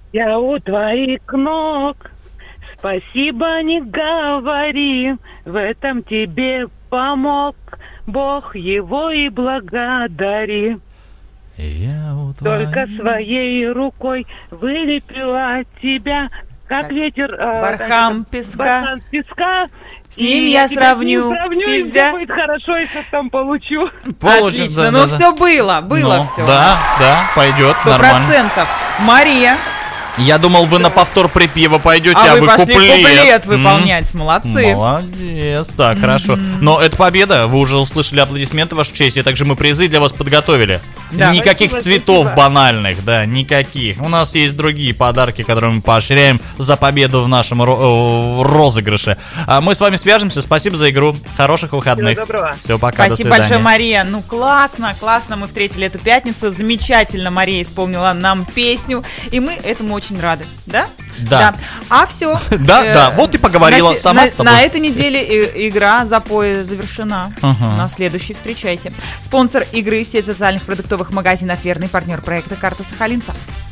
Я у твоих ног, спасибо не говори, в этом тебе помог Бог, его и благодари. Только своей рукой вылепила тебя, как ветер... Бархам песка. С ним и я сравню и себя. все будет хорошо, если там получу. Отлично, ну все было все. Да, пойдет, нормально. 100%. Мария. Я думал, вы на повтор припева пойдете, а вы пошли куплет выполнять. Молодцы. Молодец, да, хорошо. Но это победа, вы уже услышали аплодисменты в вашу честь, и также мы призы для вас подготовили. Да. Никаких Спасибо, цветов спасибо. банальных, да, никаких. У нас есть другие подарки, которые мы поощряем за победу в нашем розыгрыше. Мы с вами свяжемся, спасибо за игру, хороших выходных. Всего доброго. Все, пока, до Спасибо свидания. большое, Мария. Ну, классно мы встретили эту пятницу. Замечательно Мария исполнила нам песню, и мы этому очень рады. Да? Да. А все. Да, вот и поговорила сама с собой. На этой неделе игра «Запой» завершена. На следующей встречайте. Спонсор игры — сеть социальных продуктовых магазинов «Верный», партнер проекта «Карта Сахалинца».